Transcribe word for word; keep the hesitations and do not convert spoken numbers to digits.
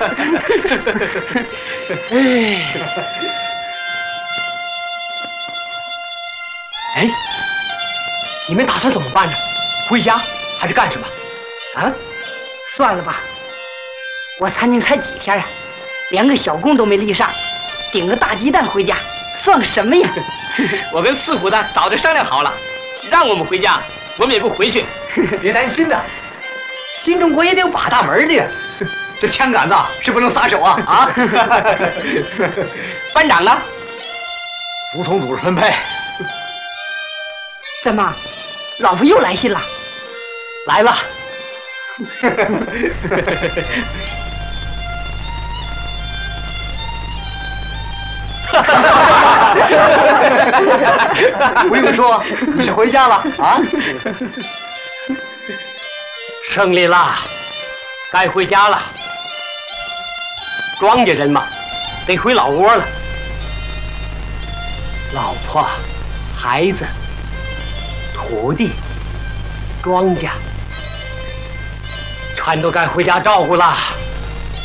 哎，哎，你们打算怎么办呢？回家还是干什么？啊？ 算了吧，我参军才几天啊，连个小工都没立上，顶个大鸡蛋回家，算个什么呀？ 我跟四虎的早就商量好了，让我们回家，我们也不回去。别担心呐，新中国也得有把大门的，这枪杆子是不能撒手啊！啊！班长呢？服从组织分配。 怎么，老婆又来信了？ 来了。不用说，你是回家了啊？胜利啦，该回家了。庄稼人嘛，得回老窝了。老婆、孩子、土地、庄稼，全都该回家照顾了。